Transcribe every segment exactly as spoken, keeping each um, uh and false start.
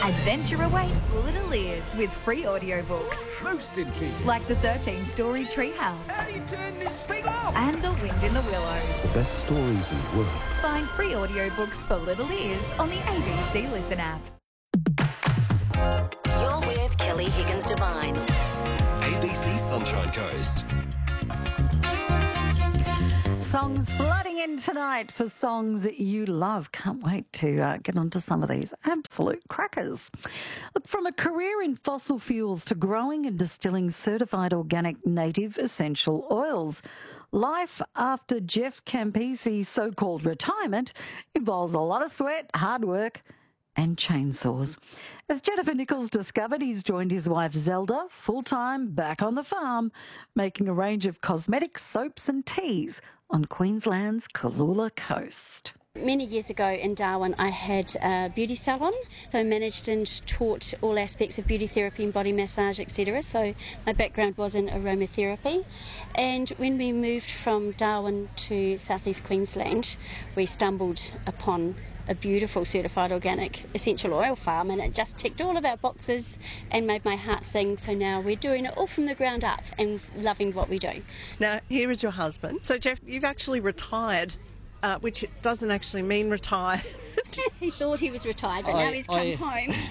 Adventure awaits Little Ears with free audiobooks. Most intriguing. Like the thirteen-story Treehouse. How do you turn this thing off? And The Wind in the Willows. The best stories in the world. Find free audiobooks for Little Ears on the A B C Listen app. You're with Kelly Higgins Devine. A B C Sunshine Coast. Songs flooding in tonight for songs that you love. Can't wait to uh, get onto some of these absolute crackers. Look, from a career in fossil fuels to growing and distilling certified organic native essential oils, life after Jeff Campisi's so-called retirement involves a lot of sweat, hard work and chainsaws. As Jennifer Nichols discovered, he's joined his wife Zelda full-time back on the farm, making a range of cosmetics, soaps and teas on Queensland's Cooloola coast. Many years ago in Darwin, I had a beauty salon, so I managed and taught all aspects of beauty therapy and body massage, et cetera. So my background was in aromatherapy. And when we moved from Darwin to southeast Queensland, we stumbled upon a beautiful certified organic essential oil farm, and it just ticked all of our boxes and made my heart sing. So now we're doing it all from the ground up and loving what we do. Now, here is your husband. So, Jeff, you've actually retired, uh, which doesn't actually mean retire. He thought he was retired, but I, now he's come I,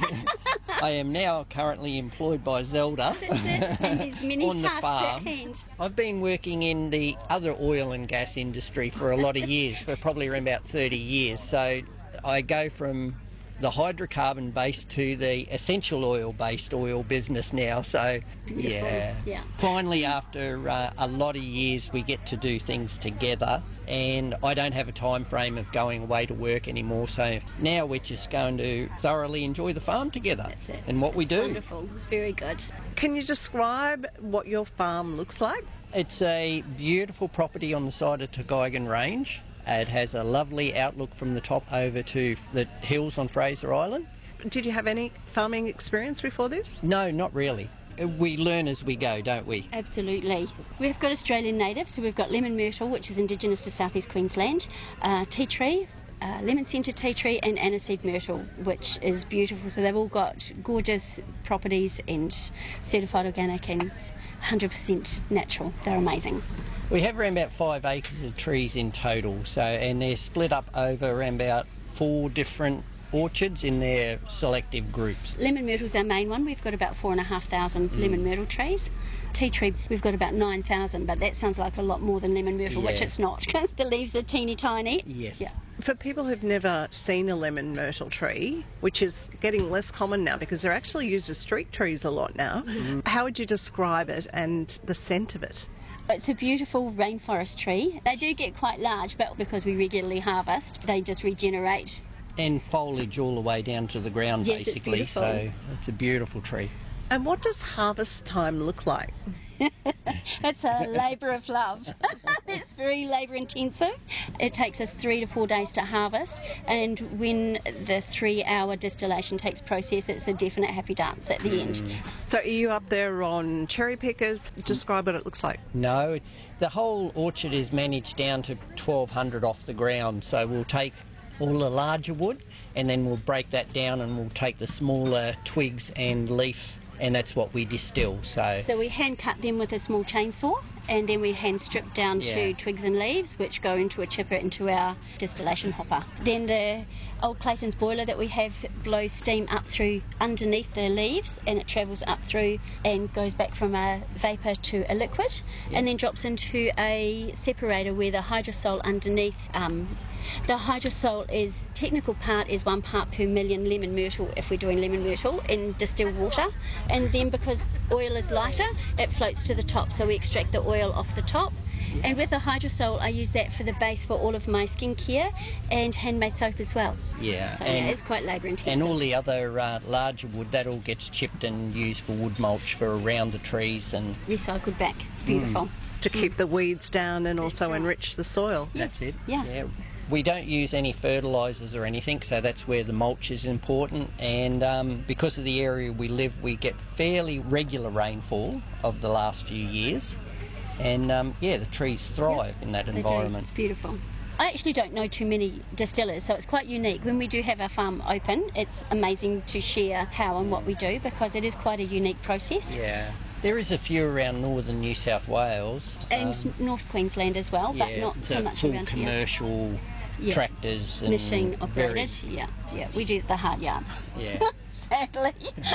home. I am now currently employed by Zelda and his many on the tasks farm. at hand. I've been working in the other oil and gas industry for a lot of years, for probably around about thirty years. So I go from the hydrocarbon based to the essential oil based oil business now. So yeah. yeah. Finally, after uh, a lot of years, we get to do things together, and I don't have a time frame of going away to work anymore. So now we're just going to thoroughly enjoy the farm together. That's it. And what we It's do. Wonderful. It's very good. Can you describe what your farm looks like? It's a beautiful property on the side of Tugaigan Range. It has a lovely outlook from the top over to the hills on Fraser Island. Did you have any farming experience before this? No, not really. We learn as we go, don't we? Absolutely. We've got Australian native, so we've got lemon myrtle, which is indigenous to southeast Queensland, uh, tea tree, uh, lemon centre tea tree, and aniseed myrtle, which is beautiful. So they've all got gorgeous properties and certified organic and one hundred percent natural. They're amazing. We have around about five acres of trees in total, so and they're split up over around about four different orchards in their selective groups. Lemon myrtle's our main one. We've got about four and a half thousand mm. lemon myrtle trees. Tea tree, we've got about nine thousand, but that sounds like a lot more than lemon myrtle, yeah. which it's not, because the leaves are teeny tiny. Yes. Yeah. For people who've never seen a lemon myrtle tree, which is getting less common now because they're actually used as street trees a lot now, mm. how would you describe it and the scent of it? It's a beautiful rainforest tree. They do get quite large, but because we regularly harvest, they just regenerate. And foliage all the way down to the ground, yes, basically. It's so it's a beautiful tree. And what does harvest time look like? It's a labour of love. It's very labour intensive. It takes us three to four days to harvest, and when the three hour distillation takes process, it's a definite happy dance at the mm. end. So are you up there on cherry pickers? Describe what it looks like. No, the whole orchard is managed down to twelve hundred off the ground, so we'll take all the larger wood and then we'll break that down and we'll take the smaller twigs and leaf, and that's what we distill. So so we hand cut them with a small chainsaw, and then we hand strip down yeah. to twigs and leaves, which go into a chipper into our distillation hopper. Then the old Clayton's boiler that we have blows steam up through underneath the leaves, and it travels up through and goes back from a vapour to a liquid, yeah. and then drops into a separator where the hydrosol underneath. Um, the hydrosol is technical part is one part per million lemon myrtle if we're doing lemon myrtle in distilled water, and then because oil is lighter, it floats to the top, so we extract the oil off the top. And with the hydrosol, I use that for the base for all of my skincare and handmade soap as well. Yeah, so and, yeah, it's quite labour intensive. And all the other uh, larger wood, that all gets chipped and used for wood mulch for around the trees and recycled back. It's beautiful. Mm. To keep the weeds down and That's also right. enrich the soil. Yes. That's it. Yeah. yeah. We don't use any fertilisers or anything, so that's where the mulch is important. And um, because of the area we live, we get fairly regular rainfall of the last few years. And um, yeah, the trees thrive yep. in that They environment. do. It's beautiful. I actually don't know too many distillers, so it's quite unique. When we do have our farm open, it's amazing to share how and what we do because it is quite a unique process. Yeah. There is a few around northern New South Wales. And um, North Queensland as well, but yeah, not so the much full around here. commercial Yeah. tractors and Machine operated, very- yeah, yeah. We do the hard yards. Yeah. Sadly.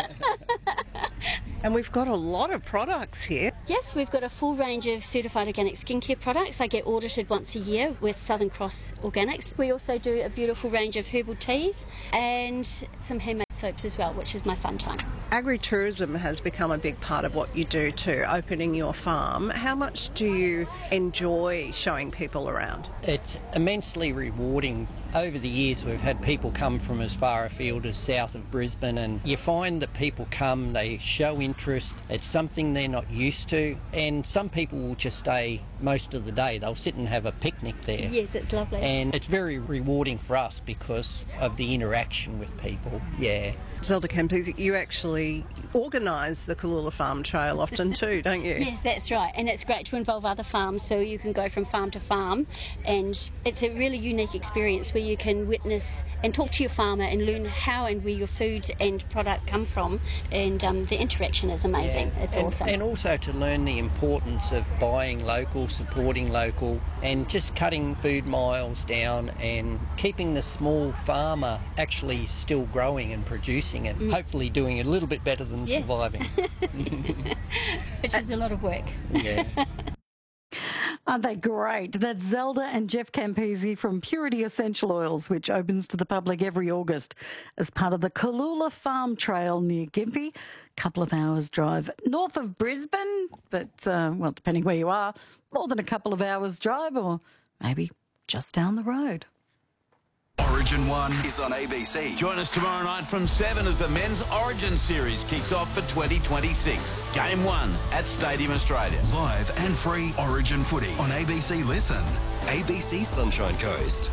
And we've got a lot of products here. Yes, we've got a full range of certified organic skincare products. I get audited once a year with Southern Cross Organics. We also do a beautiful range of herbal teas and some handmade soaps as well, which is my fun time. Agritourism has become a big part of what you do too, opening your farm. How much do you enjoy showing people around? It's immensely rewarding. Over the years, we've had people come from as far afield as south of Brisbane, and you find that people come, they show interest, it's something they're not used to, and some people will just stay most of the day. They'll sit and have a picnic there. Yes, it's lovely. And it's very rewarding for us because of the interaction with people, yeah. Zelda Campese, you actually organise the Cooloola Farm Trail often too, don't you? Yes, that's right. And it's great to involve other farms so you can go from farm to farm. And it's a really unique experience where you can witness and talk to your farmer and learn how and where your food and product come from. And um, the interaction is amazing. Yeah. It's and, awesome. And also to learn the importance of buying local, supporting local, and just cutting food miles down and keeping the small farmer actually still growing and producing and mm. hopefully doing a little bit better than yes. surviving. Which is a lot of work. Yeah. Aren't they great? That's Zelda and Jeff Campese from Purity Essential Oils, which opens to the public every August as part of the Cooloola Farm Trail near Gympie. A couple of hours drive north of Brisbane, but, uh, well, depending where you are, more than a couple of hours drive or maybe just down the road. Origin one is on A B C. Join us tomorrow night from seven as the Men's Origin Series kicks off for twenty twenty-six. Game one at Stadium Australia. Live and free Origin footy on A B C Listen. A B C Sunshine Coast.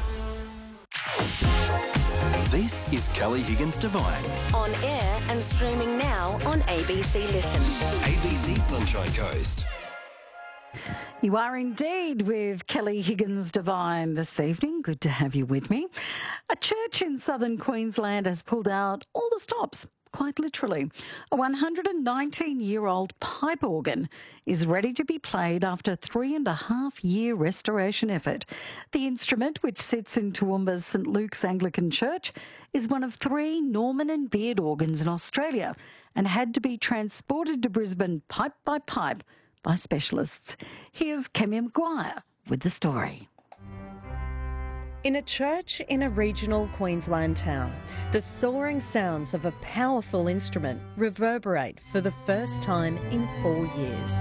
This is Kelly Higgins Divine. On air and streaming now on A B C Listen. A B C Sunshine Coast. You are indeed with Kelly Higgins Divine this evening. Good to have you with me. A church in southern Queensland has pulled out all the stops, quite literally. A one hundred nineteen-year-old pipe organ is ready to be played after a three and a half year restoration effort. The instrument, which sits in Toowoomba's St Luke's Anglican Church, is one of three Norman and Beard organs in Australia and had to be transported to Brisbane pipe by pipe by specialists. Here's Kemi Maguire with the story. In a church in a regional Queensland town, the soaring sounds of a powerful instrument reverberate for the first time in four years.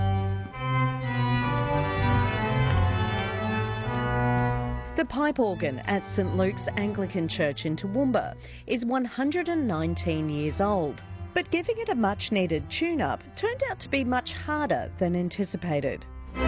The pipe organ at St Luke's Anglican Church in Toowoomba is one hundred nineteen years old. But giving it a much-needed tune-up turned out to be much harder than anticipated. So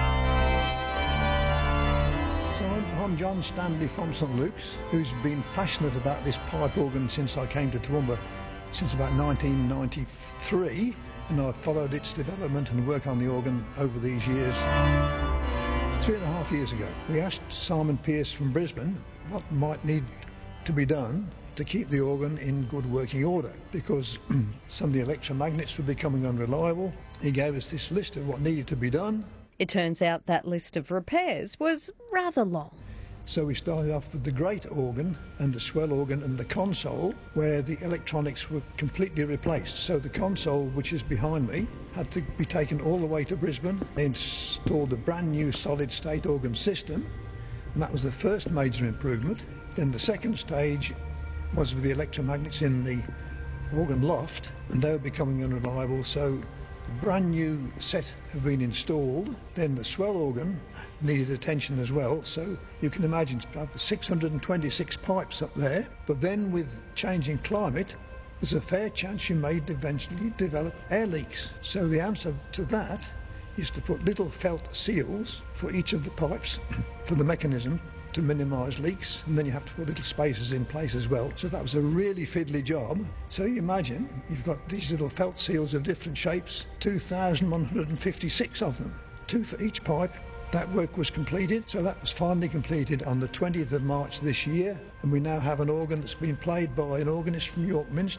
I'm, I'm John Stanley from St Luke's, who's been passionate about this pipe organ since I came to Toowoomba, since about nineteen ninety-three, and I've followed its development and work on the organ over these years. Three and a half years ago, we asked Simon Pearce from Brisbane what might need to be done to keep the organ in good working order, because some of the electromagnets were becoming unreliable. He gave us this list of what needed to be done. It turns out that list of repairs was rather long. So we started off with the great organ and the swell organ and the console, where the electronics were completely replaced. So the console, which is behind me, had to be taken all the way to Brisbane. They installed a brand new solid state organ system, and that was the first major improvement. Then the second stage was with the electromagnets in the organ loft, and they were becoming unreliable, so a brand new set have been installed. Then the swell organ needed attention as well, so you can imagine six hundred twenty-six pipes up there. But then with changing climate, there's a fair chance you may eventually develop air leaks. So the answer to that is to put little felt seals for each of the pipes for the mechanism to minimise leaks, and then you have to put little spacers in place as well. So that was a really fiddly job. So you imagine you've got these little felt seals of different shapes, two thousand one hundred fifty-six of them, two for each pipe, that work was completed. So that was finally completed on the twentieth of March this year, and we now have an organ that's been played by an organist from York Minster.